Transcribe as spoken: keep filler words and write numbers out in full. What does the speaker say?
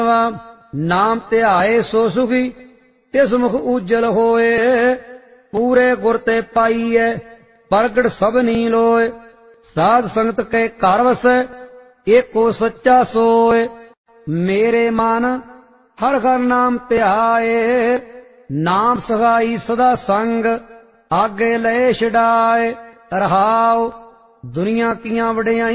नाम ध्याए सो सुखी तिस मुख उज्जल होए। पूरे गुर ते पाईए प्रगट सबनी लोए। साध संगत के घर वसै एको सच्चा सोए। मेरे मन हर हर नाम ध्याए। नाम सहाई सदा संग आगे लय छड़ाए। रहाओ दुनिया कियां वड्याई